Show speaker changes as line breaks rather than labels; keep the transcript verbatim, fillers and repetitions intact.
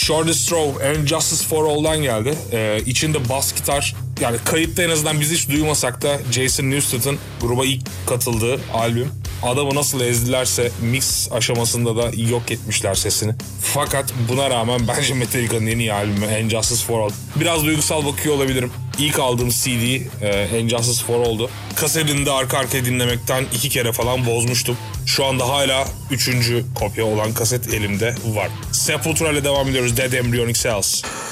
Shorty Strove and Justice for All'dan geldi. Ee, içinde bas gitar, yani kayıtta en azından biz hiç duymasak da Jason Newsted'ın gruba ilk katıldığı albüm. Adamı nasıl ezdilerse mix aşamasında da yok etmişler sesini. Fakat buna rağmen bence Metallica'nın en iyi albümü And Justice for All. Biraz duygusal bakıyor olabilirim. İlk aldığım C D e, And Justice for All'du. Kasetini de arka arkaya dinlemekten iki kere falan bozmuştum. Şu anda hala üçüncü kopya olan kaset elimde var. Sepultura ile devam ediyoruz. Dead Embryonic Cells.